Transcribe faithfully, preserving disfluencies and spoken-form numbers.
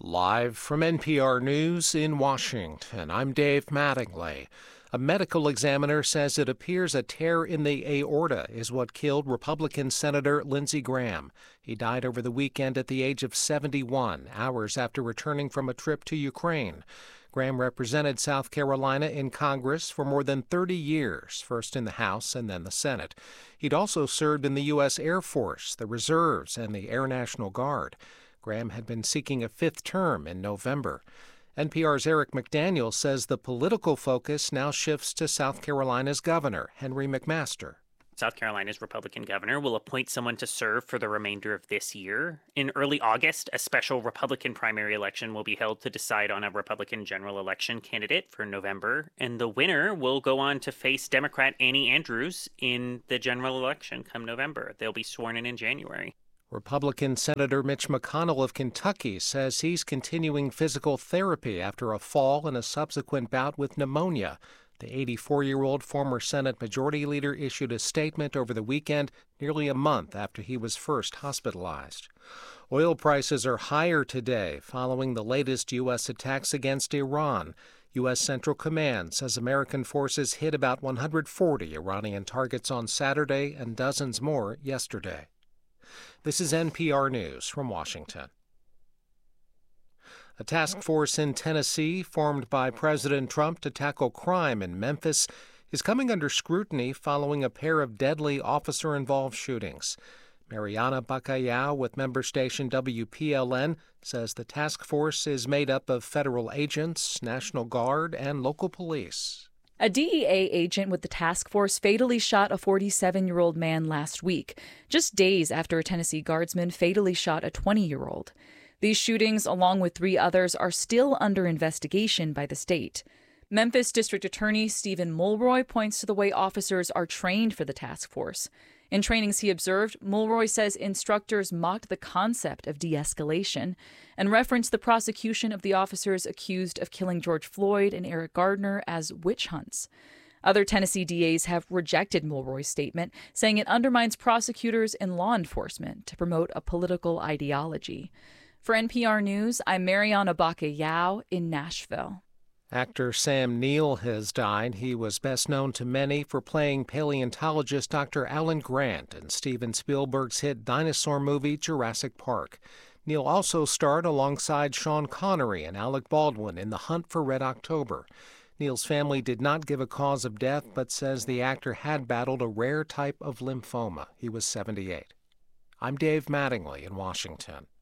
Live from N P R News in Washington, I'm Dave Mattingly. A medical examiner says it appears a tear in the aorta is what killed Republican Senator Lindsey Graham. He died over the weekend at the age of seventy-one, hours after returning from a trip to Ukraine. Graham represented South Carolina in Congress for more than thirty years, first in the House and then the Senate. He'd also served in the U S Air Force, the Reserves, and the Air National Guard. Graham had been seeking a fifth term in November. N P R's Eric McDaniel says the political focus now shifts to South Carolina's governor, Henry McMaster. South Carolina's Republican governor will appoint someone to serve for the remainder of this year. In early August, a special Republican primary election will be held to decide on a Republican general election candidate for November, and the winner will go on to face Democrat Annie Andrews in the general election come November. They'll be sworn in in January. Republican Senator Mitch McConnell of Kentucky says he's continuing physical therapy after a fall and a subsequent bout with pneumonia. The eighty-four-year-old former Senate Majority Leader issued a statement over the weekend, nearly a month after he was first hospitalized. Oil prices are higher today following the latest U S attacks against Iran. U S Central Command says American forces hit about one hundred forty Iranian targets on Saturday and dozens more yesterday. This is N P R News from Washington. A task force in Tennessee, formed by President Trump to tackle crime in Memphis, is coming under scrutiny following a pair of deadly officer-involved shootings. Mariana Bacallao with member station W P L N says the task force is made up of federal agents, National Guard, and local police. A D E A agent with the task force fatally shot a forty-seven-year-old man last week, just days after a Tennessee guardsman fatally shot a twenty-year-old. These shootings, along with three others, are still under investigation by the state. Memphis District Attorney Stephen Mulroy points to the way officers are trained for the task force. In trainings he observed, Mulroy says instructors mocked the concept of de-escalation and referenced the prosecution of the officers accused of killing George Floyd and Eric Gardner as witch hunts. Other Tennessee D As have rejected Mulroy's statement, saying it undermines prosecutors and law enforcement to promote a political ideology. For N P R News, I'm Mariana Bacallao in Nashville. Actor Sam Neill has died. He was best known to many for playing paleontologist Doctor Alan Grant in Steven Spielberg's hit dinosaur movie Jurassic Park. Neill also starred alongside Sean Connery and Alec Baldwin in The Hunt for Red October. Neill's family did not give a cause of death, but says the actor had battled a rare type of lymphoma. He was seventy-eight. I'm Dave Mattingly in Washington.